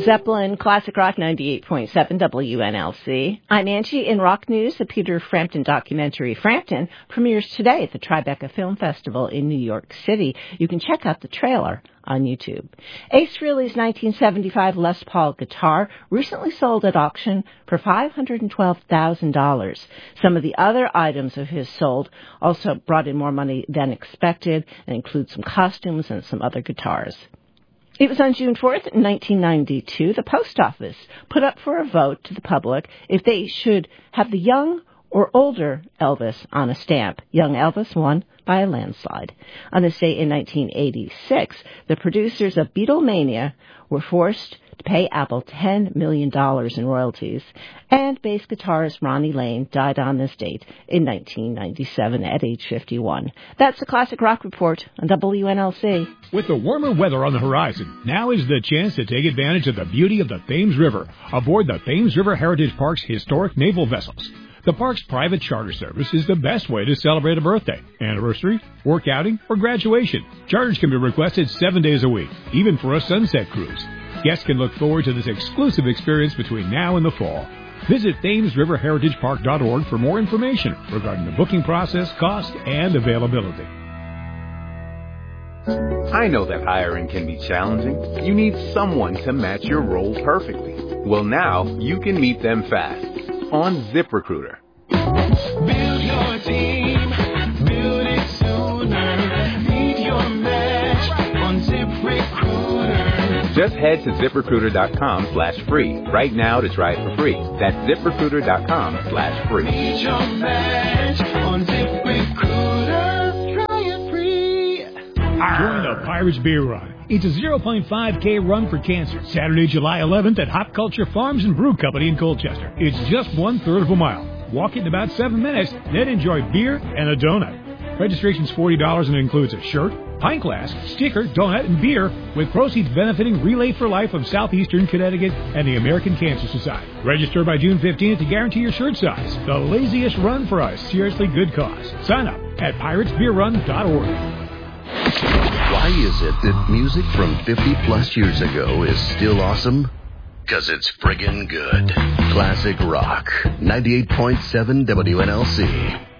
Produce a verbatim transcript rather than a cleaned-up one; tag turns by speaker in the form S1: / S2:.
S1: Zeppelin, Classic Rock ninety-eight point seven W N L C. I'm Angie. In rock news, the Peter Frampton documentary Frampton premieres today at the Tribeca Film Festival in New York City. You can check out the trailer on YouTube. Ace Frehley's nineteen seventy-five Les Paul guitar recently sold at auction for five hundred twelve thousand dollars. Some of the other items of his sold also brought in more money than expected and include some costumes and some other guitars. It was on June fourth, nineteen ninety-two, the post office put up for a vote to the public if they should have the young or older Elvis on a stamp. Young Elvis won by a landslide. On this day in nineteen eighty-six, the producers of Beatlemania were forced to pay Apple ten million dollars in royalties, and bass guitarist Ronnie Lane died on this date in nineteen ninety-seven at age fifty-one. That's the Classic Rock Report on W N L C.
S2: With the warmer weather on the horizon, now is the chance to take advantage of the beauty of the Thames River aboard the Thames River Heritage Park's historic naval vessels. The park's private charter service is the best way to celebrate a birthday, anniversary, work outing, or graduation. Charters can be requested seven days a week, even for a sunset cruise. Guests can look forward to this exclusive experience between now and the fall. Visit Thames River Heritage Park dot org for more information regarding the booking process, cost, and availability.
S3: I know that hiring can be challenging. You need someone to match your role perfectly. Well, now you can meet them fast on ZipRecruiter.
S4: Build your team, build it sooner. Meet your match on ZipRecruiter.
S3: Just head to ZipRecruiter.com slash free right now to try it for free. That's ZipRecruiter.com slash free.
S4: Meet your match on ZipRecruiter. Try it free.
S2: Join the Pirates Beer Run. It's a zero point five K run for cancer. Saturday, July eleventh at Hop Culture Farms and Brew Company in Colchester. It's just one third of a mile. Walk it in about seven minutes, then enjoy beer and a donut. Registration's forty dollars and includes a shirt, pint glass, sticker, donut, and beer, with proceeds benefiting Relay for Life of Southeastern Connecticut and the American Cancer Society. Register by June fifteenth to guarantee your shirt size. The laziest run for a seriously good cause. Sign up at pirates beer run dot org.
S5: Why is it that music from fifty plus years ago is still awesome? 'Cause it's friggin' good. Classic Rock, ninety-eight point seven W N L C.